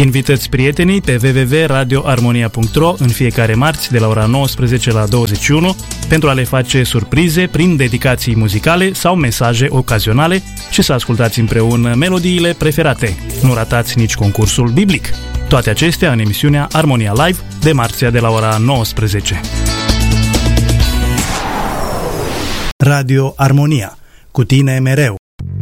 Invitați prietenii pe www.radioarmonia.ro în fiecare marți de la ora 19 la 21 pentru a le face surprize prin dedicații muzicale sau mesaje ocazionale și să ascultați împreună melodiile preferate. Nu ratați nici concursul biblic. Toate acestea în emisiunea Armonia Live de marțea de la ora 19. Radio Armonia. Cu tine mereu.